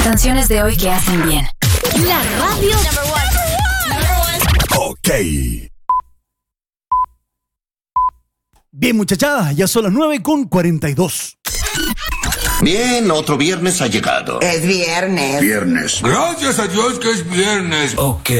Canciones de hoy que hacen bien. La radio. Ok. Bien, muchachada, ya son las 9:42. Bien, otro viernes ha llegado. Es viernes. Viernes. Gracias a Dios que es viernes. Ok.